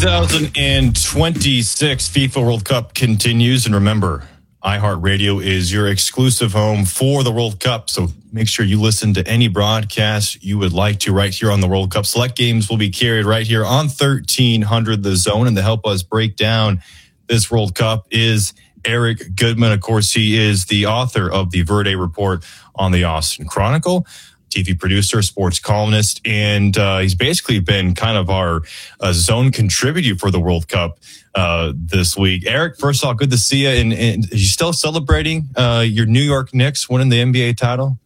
2026 FIFA World Cup continues. And remember, iHeartRadio is your exclusive home for the World Cup. So make sure you listen to any broadcast you would like to right here on the World Cup. Select games will be carried right here on 1300 The Zone. And to help us break down this World Cup is Eric Goodman. Of course, he is the author of the Verde Report on the Austin Chronicle, TV producer, sports columnist, and he's basically been kind of our zone contributor for the World Cup this week. Eric, first of all, good to see you. And are you still celebrating your New York Knicks winning the NBA title?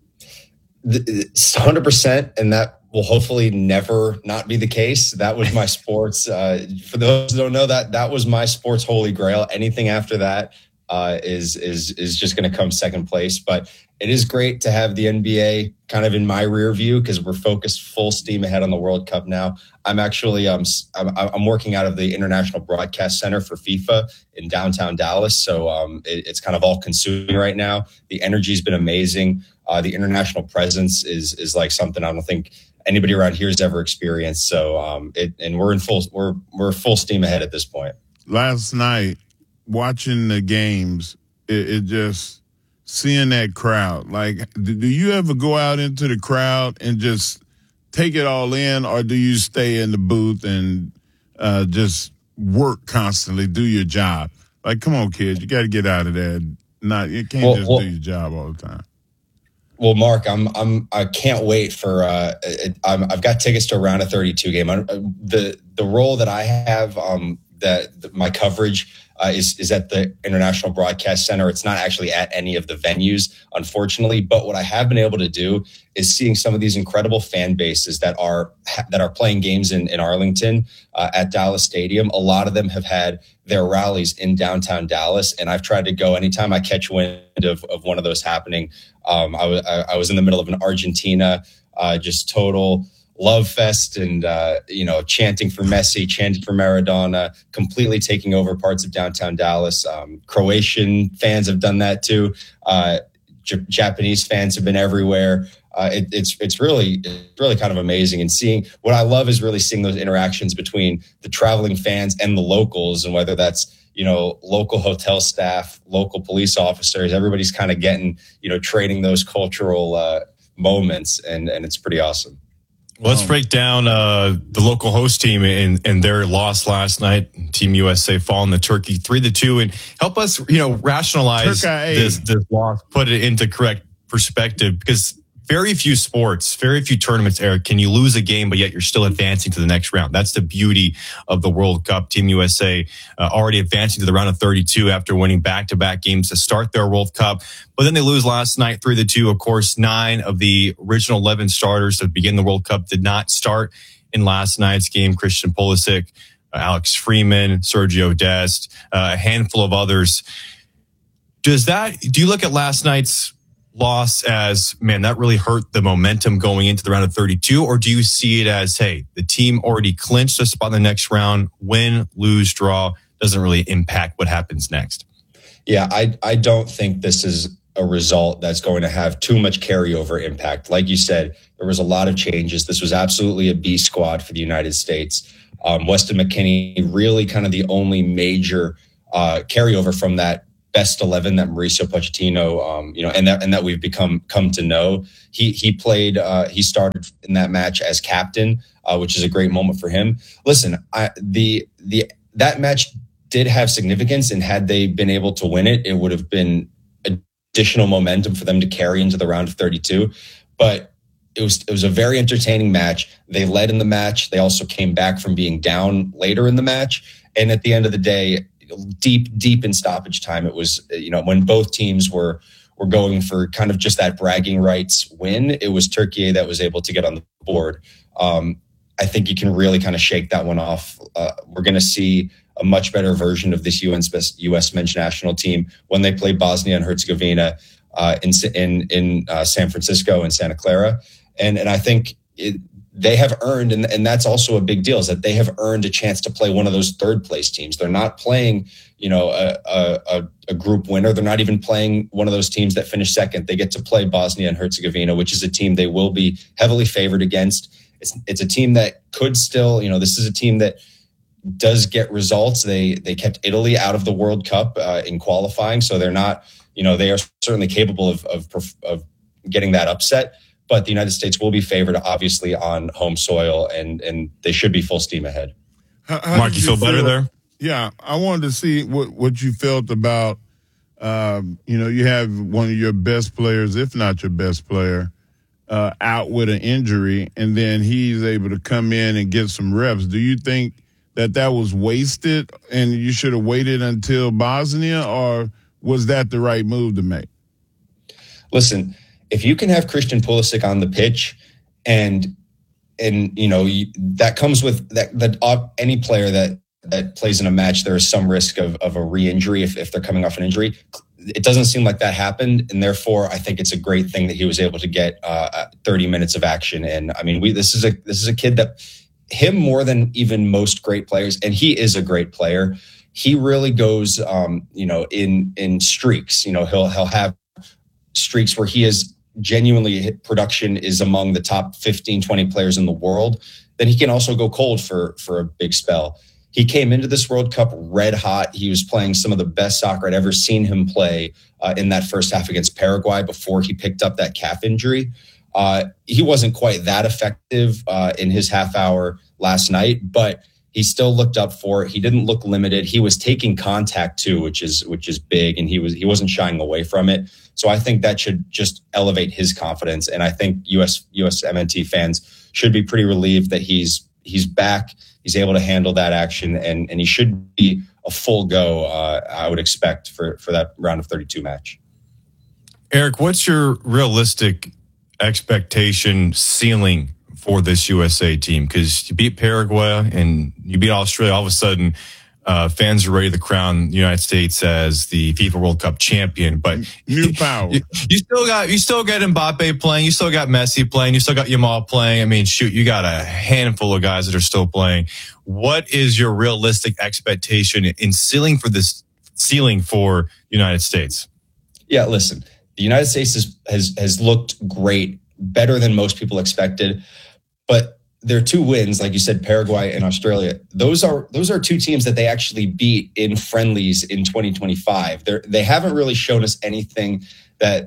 100%, and that will hopefully never not be the case. That was my sports. For those who don't know, that was my sports holy grail. Anything after that is just going to come second place. But it is great to have the NBA kind of in my rear view because we're focused full steam ahead on the World Cup now. I'm actually I'm working out of the International Broadcast Center for FIFA in downtown Dallas, so it's kind of all consuming right now. The energy's been amazing. The international presence is like something I don't think anybody around here has ever experienced. So and we're full steam ahead at this point. Last night, watching the games, it just seeing that crowd. Like, do you ever go out into the crowd and just take it all in, or do you stay in the booth and just work constantly, do your job? Like, come on, kids, you got to get out of there. You can't just do your job all the time. Well, Mark, I can't wait for. I've got tickets to a round of 32 game. The role that I have, my coverage is at the International Broadcast Center. It's not actually at any of the venues, unfortunately. But what I have been able to do is seeing some of these incredible fan bases that are playing games in Arlington at Dallas Stadium. A lot of them have had their rallies in downtown Dallas, and I've tried to go anytime I catch wind of one of those happening. I was in the middle of an Argentina, just total love fest and, chanting for Messi, chanting for Maradona, completely taking over parts of downtown Dallas. Croatian fans have done that too. Japanese fans have been everywhere. It's really kind of amazing. And seeing what I love is really seeing those interactions between the traveling fans and the locals, and whether that's, local hotel staff, local police officers, everybody's kind of getting, trading those cultural moments. And it's pretty awesome. Well, let's break down the local host team and their loss last night. Team USA falling to Turkey 3-2, and help us, rationalize this loss, put it into correct perspective, because very few sports, very few tournaments, Eric, can you lose a game, but yet you're still advancing to the next round. That's the beauty of the World Cup. Team USA already advancing to the round of 32 after winning back-to-back games to start their World Cup. But then they lose last night 3-2. Of course, 9 of the original 11 starters to begin the World Cup did not start in last night's game. Christian Pulisic, Alex Freeman, Sergio Dest, a handful of others. Do you look at last night's loss as, man, that really hurt the momentum going into the round of 32? Or do you see it as, hey, the team already clinched a spot in the next round, win, lose, draw, doesn't really impact what happens next? Yeah, I don't think this is a result that's going to have too much carryover impact. Like you said, there was a lot of changes. This was absolutely a B squad for the United States. Weston McKennie, really kind of the only major carryover from that best 11 that Mauricio Pochettino, and that we've come to know. He played, he started in that match as captain, which is a great moment for him. Listen, that match did have significance, and had they been able to win it, it would have been additional momentum for them to carry into the round of 32. But it was a very entertaining match. They led in the match. They also came back from being down later in the match, and at the end of the day, deep in stoppage time, it was, when both teams were going for kind of just that bragging rights win, it was Turkey that was able to get on the board. I think you can really kind of shake that one off. We're going to see a much better version of this U.S. men's national team when they play Bosnia and Herzegovina in San Francisco and Santa Clara. And I think they have earned, and that's also a big deal, is that they have earned a chance to play one of those third place teams. They're not playing, a group winner. They're not even playing one of those teams that finished second. They get to play Bosnia and Herzegovina, which is a team they will be heavily favored against. It's a team that could still, this is a team that does get results. They kept Italy out of the World Cup in qualifying, so they're not, they are certainly capable of getting that upset. But the United States will be favored, obviously, on home soil, and they should be full steam ahead. Mark, you feel better there? Yeah, I wanted to see what you felt about, you have one of your best players, if not your best player, out with an injury, and then he's able to come in and get some reps. Do you think that was wasted and you should have waited until Bosnia, or was that the right move to make? Listen, if you can have Christian Pulisic on the pitch and that comes with that any player that plays in a match, there is some risk of a re-injury if they're coming off an injury. It doesn't seem like that happened, and therefore I think it's a great thing that he was able to get 30 minutes of action. And I mean, this is a kid that him more than even most great players, and he is a great player. He really goes, in streaks. He'll have streaks where he is genuinely production is among the top 15, 20 players in the world. Then he can also go cold for a big spell. He came into this World Cup red hot. He was playing some of the best soccer I'd ever seen him play in that first half against Paraguay before he picked up that calf injury. He wasn't quite that effective in his half hour last night, but he still looked up for it. He didn't look limited. He was taking contact too, which is big, and he wasn't shying away from it. So I think that should just elevate his confidence. And I think US MNT fans should be pretty relieved that he's back. He's able to handle that action, and he should be a full go, I would expect, for that round of 32 match. Eric, what's your realistic expectation ceiling for this USA team? Because you beat Paraguay and you beat Australia, all of a sudden fans are ready to crown the United States as the FIFA World Cup champion. But new power. You still got Mbappe playing. You still got Messi playing. You still got Yamal playing. I mean, shoot, you got a handful of guys that are still playing. What is your realistic expectation in ceiling for the United States? Yeah, listen, the United States has looked great, better than most people expected. But their two wins, like you said, Paraguay and Australia, those are two teams that they actually beat in friendlies in 2025. They haven't really shown us anything that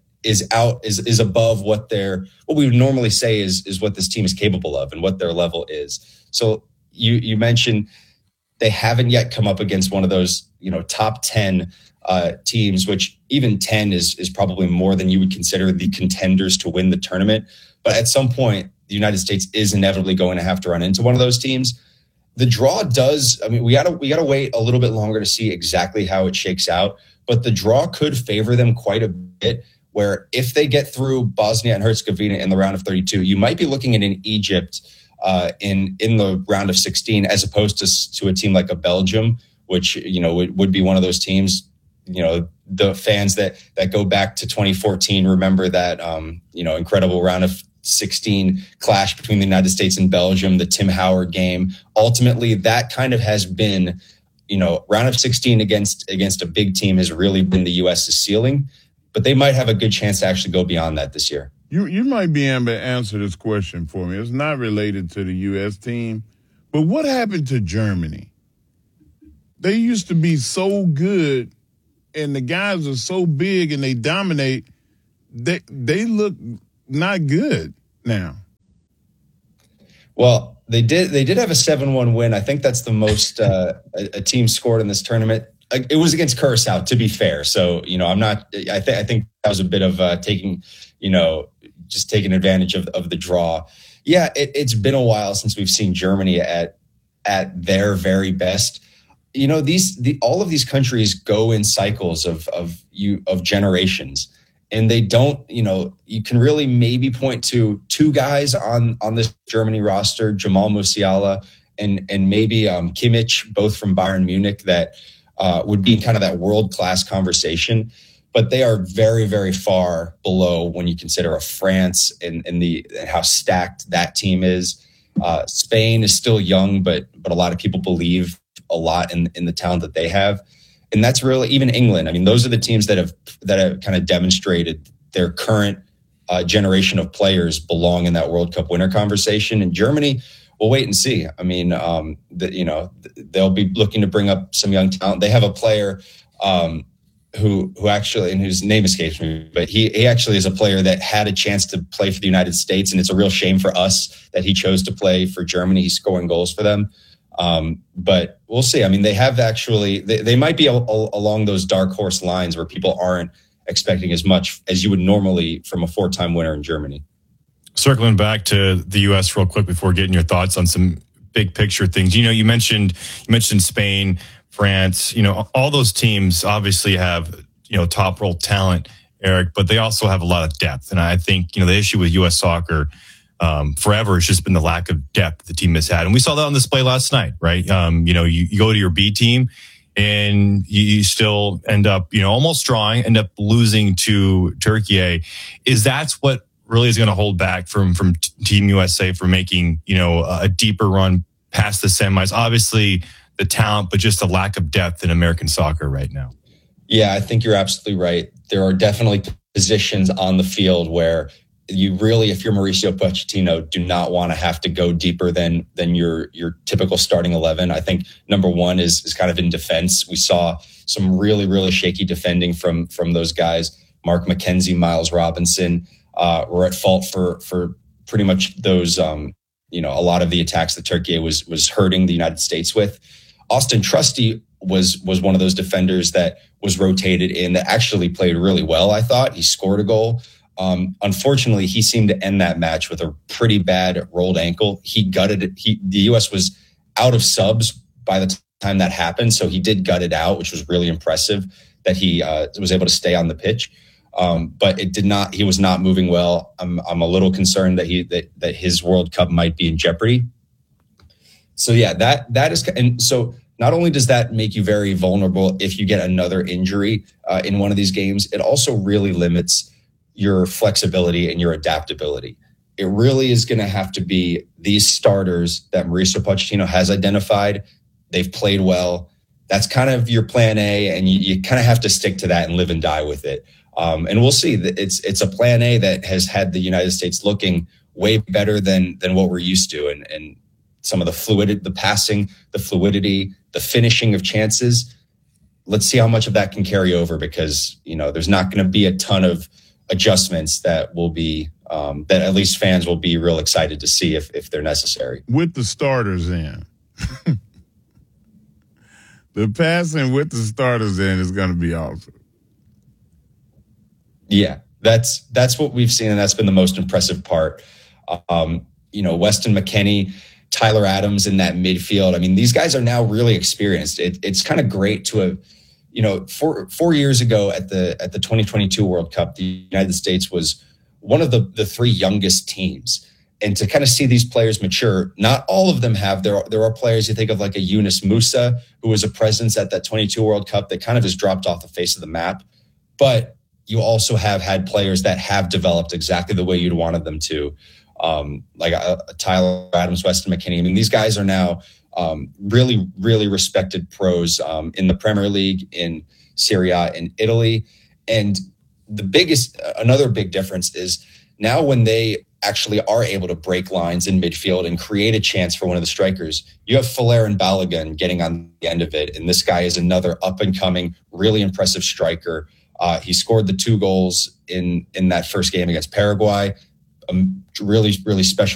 is above what we would normally say is what this team is capable of and what their level is. So you mentioned they haven't yet come up against one of those top 10 teams, which even 10 is probably more than you would consider the contenders to win the tournament. But at some point, the United States is inevitably going to have to run into one of those teams. The draw does, I mean, we gotta wait a little bit longer to see exactly how it shakes out, but the draw could favor them quite a bit, where if they get through Bosnia and Herzegovina in the round of 32, you might be looking at an Egypt in the round of 16, as opposed to a team like a Belgium, which, would be one of those teams. The fans that go back to 2014 remember that, incredible round of 16 clash between the United States and Belgium, the Tim Howard game. Ultimately, that kind of has been, round of 16 against a big team has really been the U.S.'s ceiling, but they might have a good chance to actually go beyond that this year. You might be able to answer this question for me. It's not related to the U.S. team, but what happened to Germany? They used to be so good, and the guys are so big and they dominate. They look not good now. Well, they did have a 7-1 win. I think that's the most a team scored in this tournament. It was against Curacao, to be fair. So, I'm not. I think that was a bit of taking advantage of the draw. Yeah, it's been a while since we've seen Germany at their very best. All of these countries go in cycles of generations. And they don't, you can really maybe point to two guys on this Germany roster, Jamal Musiala and maybe Kimmich, both from Bayern Munich, that would be kind of that world-class conversation. But they are very, very far below when you consider a France and how stacked that team is. Spain is still young, but a lot of people believe a lot in the talent that they have. And that's really, even England. I mean, those are the teams that have kind of demonstrated their current generation of players belong in that World Cup winner conversation. And Germany, we'll wait and see. I mean, they'll be looking to bring up some young talent. They have a player who actually, and whose name escapes me, but he actually is a player that had a chance to play for the United States, and it's a real shame for us that he chose to play for Germany. He's scoring goals for them. But we'll see. I mean, they have actually, they might be along those dark horse lines where people aren't expecting as much as you would normally from a 4-time winner in Germany. Circling back to the U.S. real quick before getting your thoughts on some big picture things. You mentioned Spain, France, all those teams obviously have, top role talent, Eric, but they also have a lot of depth. And I think, the issue with U.S. soccer forever has just been the lack of depth the team has had. And we saw that on display last night, right? You go to your B team and you still end up, almost drawing, end up losing to Turkey. Is that's what really is going to hold back from Team USA from making, a deeper run past the semis? Obviously the talent, but just a lack of depth in American soccer right now. Yeah, I think you're absolutely right. There are definitely positions on the field where you really, if you're Mauricio Pochettino, do not want to have to go deeper than your typical starting 11. I think number one is kind of in defense. We saw some really, really shaky defending from those guys. Mark McKenzie, Miles Robinson were at fault for pretty much those, a lot of the attacks that Turkey was hurting the United States with. Austin Trusty was one of those defenders that was rotated in that actually played really well. I thought he scored a goal. Unfortunately, he seemed to end that match with a pretty bad rolled ankle. He gutted it. The U.S. was out of subs by the time that happened, so he did gut it out, which was really impressive that he was able to stay on the pitch. But it did not. He was not moving well. I'm a little concerned that his World Cup might be in jeopardy. So yeah, that is, and so not only does that make you very vulnerable if you get another injury in one of these games, it also really limits your flexibility and your adaptability. It really is going to have to be these starters that Mauricio Pochettino has identified. They've played well. That's kind of your plan A, and you kind of have to stick to that and live and die with it. And we'll see. It's a plan A that has had the United States looking way better than what we're used to, and some of the passing, the fluidity, the finishing of chances. Let's see how much of that can carry over, because there's not going to be a ton of adjustments that will be that at least fans will be real excited to see if they're necessary. With the starters in, the passing with the starters in is going to be awesome. Yeah, that's what we've seen, and that's been the most impressive part. Weston McKennie, Tyler Adams in that midfield. I mean, these guys are now really experienced. It's kind of great to have, 4 years ago at the 2022 World Cup, the United States was one of the three youngest teams. And to kind of see these players mature, not all of them have. There are players you think of like a Yunus Musa, who was a presence at that 22 World Cup that kind of has dropped off the face of the map. But you also have had players that have developed exactly the way you'd wanted them to. Like Tyler Adams, Weston McKennie. I mean, these guys are now really, really respected pros in the Premier League, in Serie A, in Italy. And another big difference is now when they actually are able to break lines in midfield and create a chance for one of the strikers, you have Folarin Balogun getting on the end of it. And this guy is another up-and-coming, really impressive striker. He scored the 2 goals in that first game against Paraguay. Really, really special